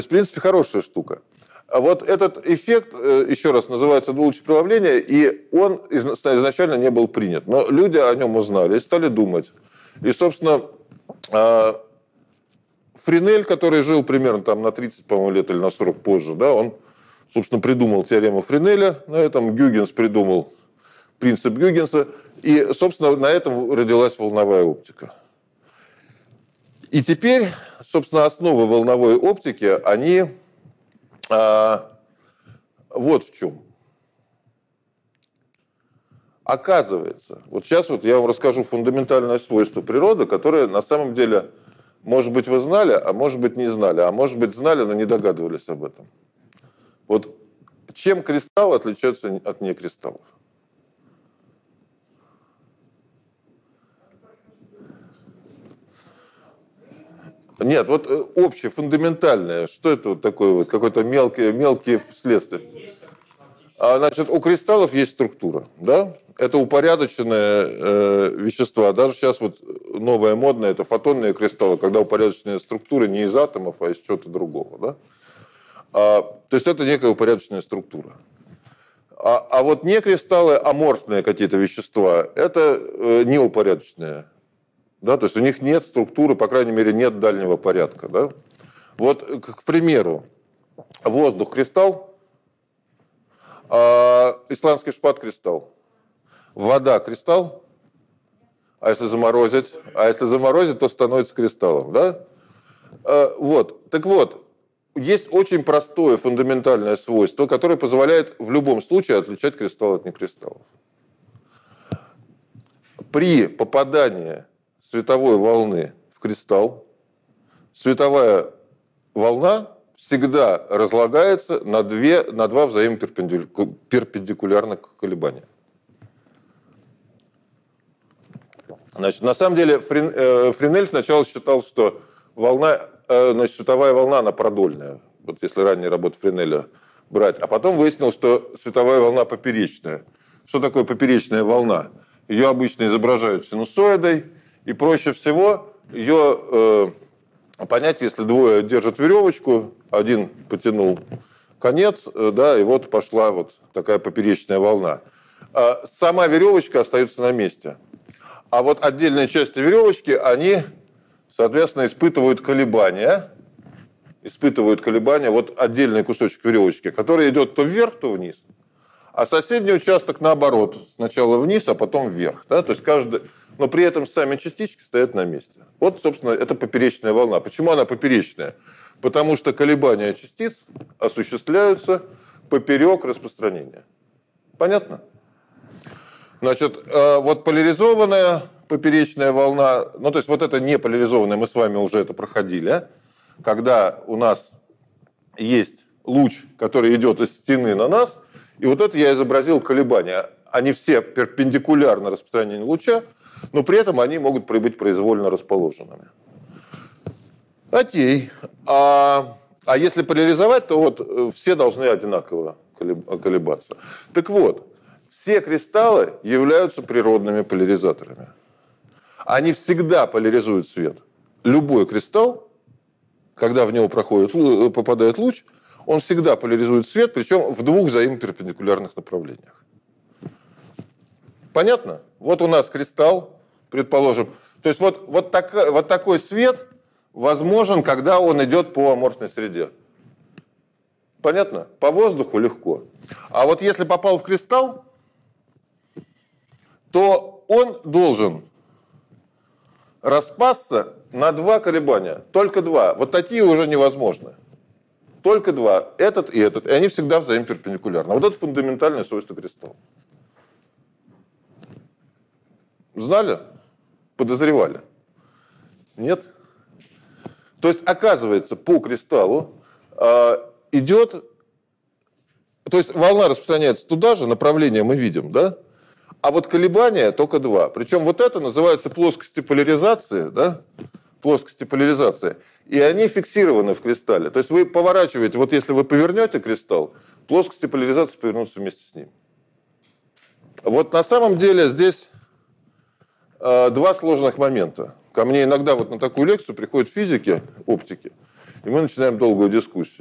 в принципе, хорошая штука. А вот этот эффект, еще раз, называется двулучие преломления, и он изначально не был принят. Но люди о нем узнали и стали думать. И, собственно, Френель, который жил примерно там на 30, по-моему, лет или на 40 позже, да, он, собственно, придумал теорему Френеля, на этом Гюйгенс придумал принцип Гюйгенса, и, собственно, на этом родилась волновая оптика. И теперь, собственно, основы волновой оптики, они вот в чем. Оказывается, вот сейчас вот я вам расскажу фундаментальное свойство природы, которое на самом деле, может быть, вы знали, а может быть, не знали, а может быть, знали, но не догадывались об этом. Вот чем кристаллы отличаются от некристаллов? Нет, вот общее, фундаментальное, что это вот такое вот, какое-то мелкие следствия? Значит, у кристаллов есть структура, да? Это упорядоченные вещества. Даже сейчас вот новое модное, это фотонные кристаллы, когда упорядоченные структуры не из атомов, а из чего-то другого, да? То есть это некая упорядоченная структура. А вот не кристаллы, аморфные какие-то вещества, это неупорядоченные. Да? То есть у них нет структуры, по крайней мере, нет дальнего порядка. Да? Вот, к примеру, воздух – кристалл, исландский шпат – кристалл, вода – кристалл, а если заморозить? А если заморозить, то становится кристаллом. Да? Вот. Так вот, есть очень простое фундаментальное свойство, которое позволяет в любом случае отличать кристалл от некристаллов. При попадании световой волны в кристалл, световая волна всегда разлагается на два взаимоперпендикулярных колебания. Значит, на самом деле Френель сначала считал, что световая волна, она продольная. Вот если ранние работы Френеля брать. А потом выяснил, что световая волна поперечная. Что такое поперечная волна? Ее обычно изображают синусоидой. И проще всего ее понять, если двое держат веревочку, один потянул конец, да, и вот пошла вот такая поперечная волна. Сама веревочка остается на месте. А вот отдельные части веревочки, они, соответственно, испытывают колебания. Вот отдельный кусочек веревочки, который идет то вверх, то вниз. А соседний участок наоборот. Сначала вниз, а потом вверх. Да? То есть но при этом сами частички стоят на месте. Вот, собственно, это поперечная волна. Почему она поперечная? Потому что колебания частиц осуществляются поперек распространения. Понятно? Значит, вот поляризованная поперечная волна, ну, то есть вот это не поляризованная, мы с вами уже это проходили, когда у нас есть луч, который идет из стены на нас, и вот это я изобразил колебания. Они все перпендикулярно распространению луча, но при этом они могут быть произвольно расположенными. Окей. А если поляризовать, то вот все должны одинаково колебаться. Так вот, все кристаллы являются природными поляризаторами. Они всегда поляризуют свет. Любой кристалл, когда в него попадает луч, он всегда поляризует свет, причем в двух взаимоперпендикулярных направлениях. Понятно? Вот у нас кристалл, предположим. То есть вот такой свет возможен, когда он идет по аморфной среде. Понятно? По воздуху легко. А вот если попал в кристалл, то он должен распасться на два колебания. Только два. Вот такие уже невозможны. Только два. Этот и этот. И они всегда взаимоперпендикулярны. Вот это фундаментальное свойство кристалла. Знали? Подозревали? Нет? То есть, оказывается, по кристаллу идет... То есть, волна распространяется туда же, направление мы видим, да? А вот колебания только два. Причем вот это называется плоскости поляризации, да? Плоскости поляризации. И они фиксированы в кристалле. То есть вы поворачиваете, вот если вы повернете кристалл, плоскости поляризации повернутся вместе с ним. Вот на самом деле здесь два сложных момента. Ко мне иногда вот на такую лекцию приходят физики, оптики, И мы начинаем долгую дискуссию.